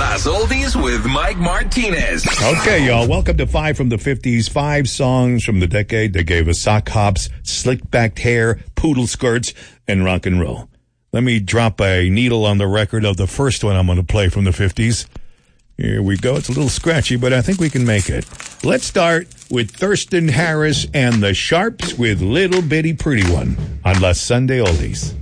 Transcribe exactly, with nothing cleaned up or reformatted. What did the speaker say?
Las Oldies with Mike Martinez. Okay, y'all. Welcome to Five from the fifties. Five songs from the decade that gave us sock hops, slick-backed hair, poodle skirts, and rock and roll. Let me drop a needle on the record of the first one I'm going to play from the fifties. Here we go. It's a little scratchy, but I think we can make it. Let's start with Thurston Harris and the Sharps with Little Bitty Pretty One on Las Sunday Oldies.